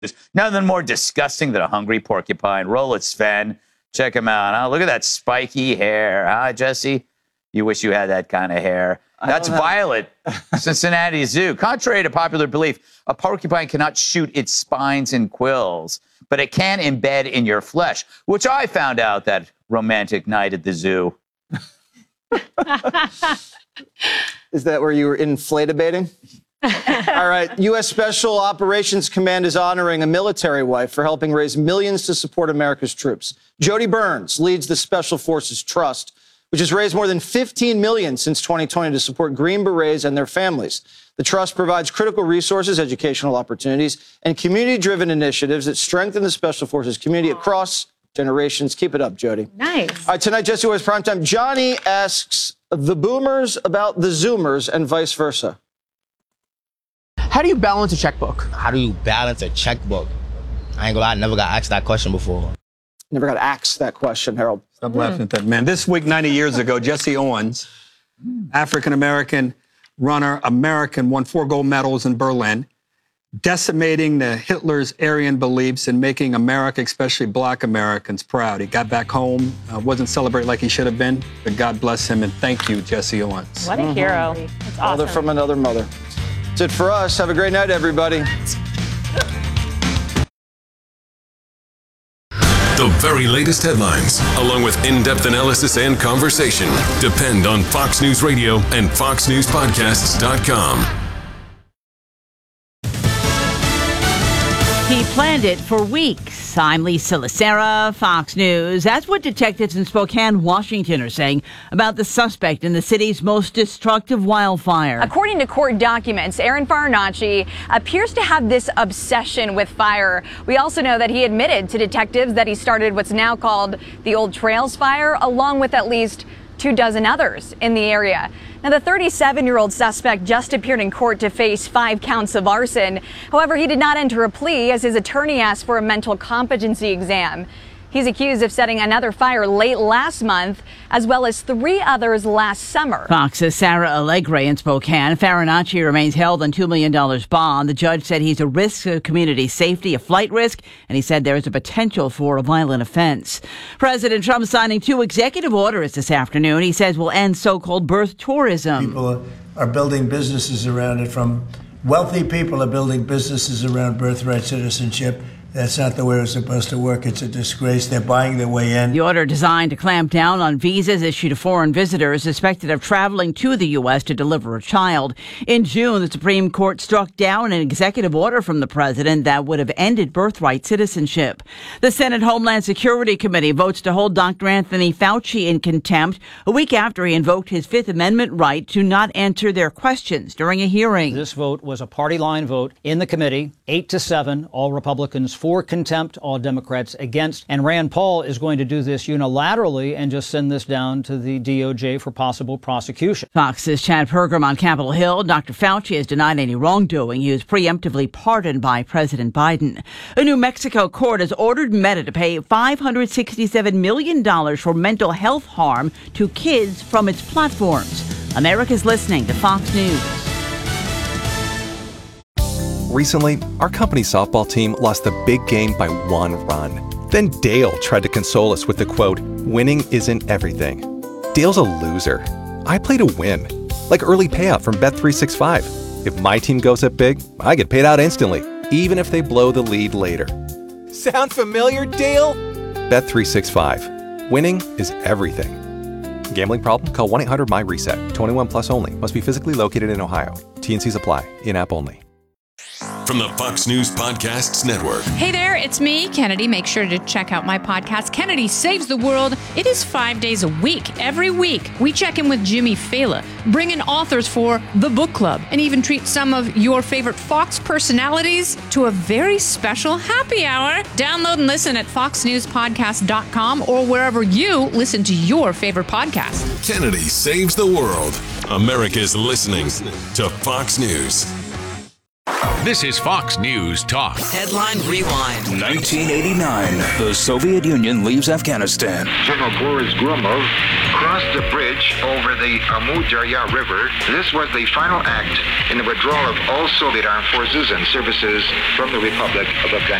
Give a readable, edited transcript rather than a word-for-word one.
There's nothing more disgusting than a hungry porcupine. Roll it, Sven. Check him out. Oh, look at that spiky hair. Huh, Jesse? You wish you had that kind of hair. That's Violet, Cincinnati Zoo. Contrary to popular belief, a porcupine cannot shoot its spines and quills, but it can embed in your flesh, which I found out that romantic night at the zoo. Is that where you were inflatabating? All right. U.S. Special Operations Command is honoring a military wife for helping raise millions to support America's troops. Jody Burns leads the Special Forces Trust, which has raised more than $15 million since 2020 to support Green Berets and their families. The trust provides critical resources, educational opportunities, and community-driven initiatives that strengthen the Special Forces community across generations. Keep it up, Jody. Nice. All right, tonight, Jesse Ways Primetime. Johnny asks the boomers about the Zoomers and vice versa. How do you balance a checkbook? How do you balance a checkbook? I ain't gonna lie, I never got asked that question before. Never got asked that question, Harold. Stop laughing at that, man. This week, 90 years ago, Jesse Owens, African-American runner, American, won 4 gold medals in Berlin, decimating Hitler's Aryan beliefs and making America, especially black Americans, proud. He got back home, wasn't celebrated like he should have been, but God bless him, and thank you, Jesse Owens. What a hero. That's awesome. Mother from another mother. That's it for us. Have a great night, everybody. The very latest headlines, along with in-depth analysis and conversation, depend on Fox News Radio and FoxNewsPodcasts.com. He planned it for weeks. I'm Lisa Lacera, Fox News. That's what detectives in Spokane, Washington are saying about the suspect in the city's most destructive wildfire. According to court documents, Aaron Farinacci appears to have this obsession with fire. We also know that he admitted to detectives that he started what's now called the Old Trails Fire, along with at least 24 others in the area. Now, the 37-year-old suspect just appeared in court to face 5 counts of arson. However, he did not enter a plea as his attorney asked for a mental competency exam. He's accused of setting another fire late last month, as well as 3 others last summer. Fox's Sarah Allegre in Spokane. Farinacci remains held on $2 million bond. The judge said he's a risk to community safety, a flight risk, and he said there is a potential for a violent offense. President Trump signing 2 executive orders this afternoon. He says will end so-called birth tourism. People are building businesses around it. From wealthy people are building businesses around birthright citizenship. That's not the way it's supposed to work. It's a disgrace. They're buying their way in. The order designed to clamp down on visas issued to foreign visitors suspected of traveling to the U.S. to deliver a child. In June, the Supreme Court struck down an executive order from the president that would have ended birthright citizenship. The Senate Homeland Security Committee votes to hold Dr. Anthony Fauci in contempt a week after he invoked his Fifth Amendment right to not answer their questions during a hearing. This vote was a party line vote in the committee, 8-7, all Republicans for contempt, all Democrats against. And Rand Paul is going to do this unilaterally and just send this down to the DOJ for possible prosecution. Fox's Chad Pergram on Capitol Hill. Dr. Fauci has denied any wrongdoing. He was preemptively pardoned by President Biden. A New Mexico court has ordered Meta to pay $567 million for mental health harm to kids from its platforms. America's listening to Fox News. Recently, our company softball team lost the big game by 1 run. Then Dale tried to console us with the quote, "Winning isn't everything." Dale's a loser. I play to win, like early payout from Bet365. If my team goes up big, I get paid out instantly, even if they blow the lead later. Sound familiar, Dale? Bet365. Winning is everything. Gambling problem? Call 1-800-MY-RESET. 21 plus only. Must be physically located in Ohio. T&Cs apply. In-app only. From the Fox News Podcasts Network. Hey there, it's me, Kennedy. Make sure to check out my podcast, Kennedy Saves the World. It is 5 days a week. Every week, we check in with Jimmy Fallon, bring in authors for the book club, and even treat some of your favorite Fox personalities to a very special happy hour. Download and listen at foxnewspodcast.com or wherever you listen to your favorite podcast. Kennedy Saves the World. America's listening to Fox News. This is Fox News Talk. Headline Rewind. 1989. The Soviet Union leaves Afghanistan. General Boris Gromov crossed the bridge over the Amu Darya River. This was the final act in the withdrawal of all Soviet armed forces and services from the Republic of Afghanistan.